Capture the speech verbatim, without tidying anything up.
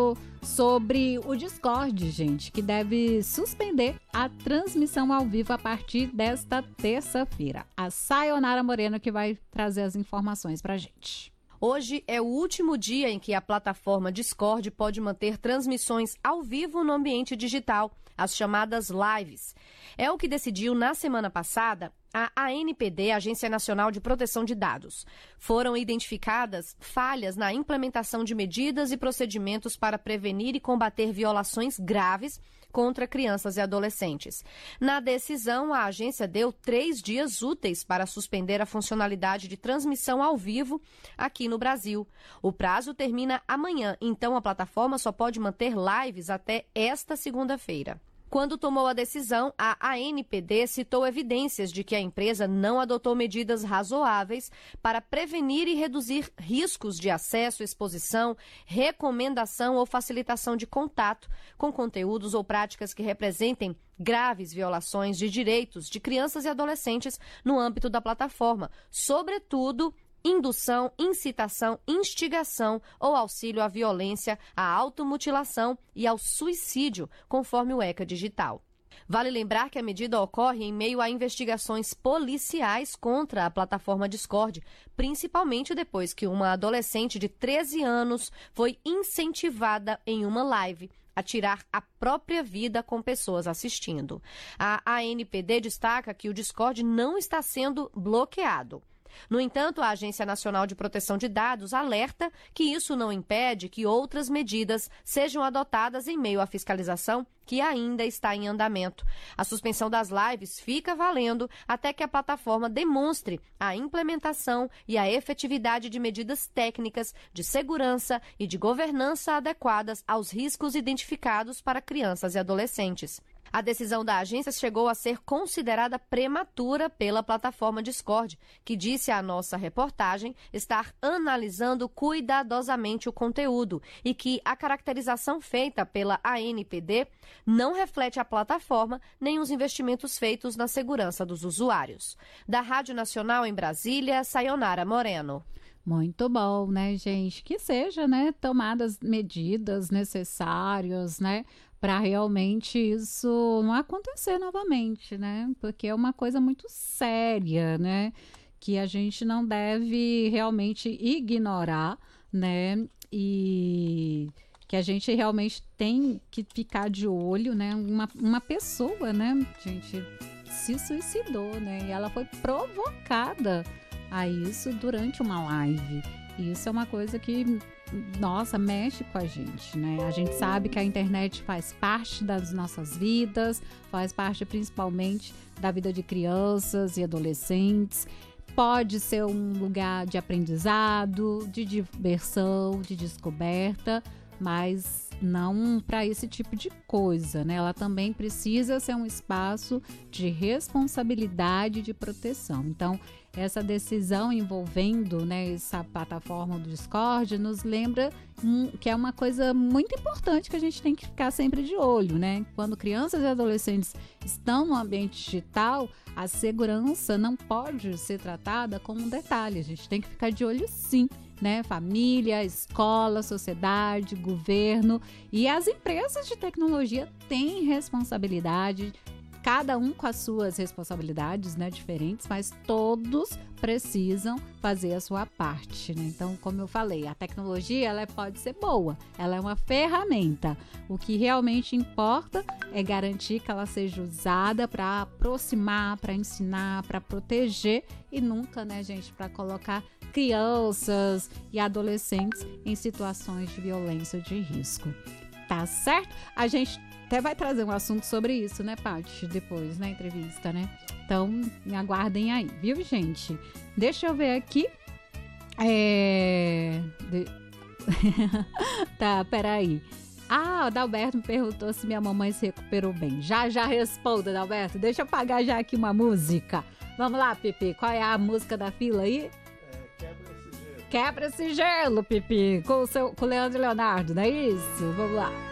falou sobre o Discord, gente, que deve suspender a transmissão ao vivo a partir desta terça-feira. A Sayonara Moreno que vai trazer as informações pra gente. Hoje é o último dia em que a plataforma Discord pode manter transmissões ao vivo no ambiente digital, as chamadas lives. É o que decidiu na semana passada a A N P D, Agência Nacional de Proteção de Dados. Foram identificadas falhas na implementação de medidas e procedimentos para prevenir e combater violações graves contra crianças e adolescentes. Na decisão, a agência deu três dias úteis para suspender a funcionalidade de transmissão ao vivo aqui no Brasil. O prazo termina amanhã, então a plataforma só pode manter lives até esta segunda-feira. Quando tomou a decisão, a A N P D citou evidências de que a empresa não adotou medidas razoáveis para prevenir e reduzir riscos de acesso, exposição, recomendação ou facilitação de contato com conteúdos ou práticas que representem graves violações de direitos de crianças e adolescentes no âmbito da plataforma, sobretudo indução, incitação, instigação ou auxílio à violência, à automutilação e ao suicídio, conforme o ECA Digital. Vale lembrar que a medida ocorre em meio a investigações policiais contra a plataforma Discord, principalmente depois que uma adolescente de treze anos foi incentivada em uma live a tirar a própria vida com pessoas assistindo. A A N P D destaca que o Discord não está sendo bloqueado. No entanto, a Agência Nacional de Proteção de Dados alerta que isso não impede que outras medidas sejam adotadas em meio à fiscalização que ainda está em andamento. A suspensão das lives fica valendo até que a plataforma demonstre a implementação e a efetividade de medidas técnicas de segurança e de governança adequadas aos riscos identificados para crianças e adolescentes. A decisão da agência chegou a ser considerada prematura pela plataforma Discord, que disse à nossa reportagem estar analisando cuidadosamente o conteúdo e que a caracterização feita pela A N P D não reflete a plataforma nem os investimentos feitos na segurança dos usuários. Da Rádio Nacional em Brasília, Sayonara Moreno. Muito bom, né, gente? Que seja, né, tomadas medidas necessárias, né, para realmente isso não acontecer novamente, né? Porque é uma coisa muito séria, né? Que a gente não deve realmente ignorar, né? E que a gente realmente tem que ficar de olho, né? Uma, uma pessoa, né, gente, se suicidou, né? E ela foi provocada a isso durante uma live. E isso é uma coisa que, nossa, mexe com a gente, né? A gente sabe que a internet faz parte das nossas vidas, faz parte principalmente da vida de crianças e adolescentes. Pode ser um lugar de aprendizado, de diversão, de descoberta, mas não para esse tipo de coisa, né? Ela também precisa ser um espaço de responsabilidade e de proteção. Então, essa decisão envolvendo, né, essa plataforma do Discord nos lembra hum, que é uma coisa muito importante que a gente tem que ficar sempre de olho, né? Quando crianças e adolescentes estão no ambiente digital, a segurança não pode ser tratada como um detalhe. A gente tem que ficar de olho, sim, né? Família, escola, sociedade, governo e as empresas de tecnologia têm responsabilidade, cada um com as suas responsabilidades, né, diferentes, mas todos precisam fazer a sua parte, né? Então, como eu falei, a tecnologia ela pode ser boa, ela é uma ferramenta. O que realmente importa é garantir que ela seja usada para aproximar, para ensinar, para proteger e nunca, né, gente, para colocar crianças e adolescentes em situações de violência ou de risco. Tá certo? A gente até vai trazer um assunto sobre isso, né, Paty? Depois, na entrevista, né? Então, me aguardem aí, viu, gente? Deixa eu ver aqui. É... De... tá, peraí. Ah, o Adalberto me perguntou se minha mamãe se recuperou bem. Já, já respondo, Adalberto. Deixa eu pagar já aqui uma música. Vamos lá, Pipi. Qual é a música da fila aí? É, quebra esse gelo. Quebra esse gelo, Pipi. Com o, seu, com o Leandro e Leonardo, não é isso? Vamos lá.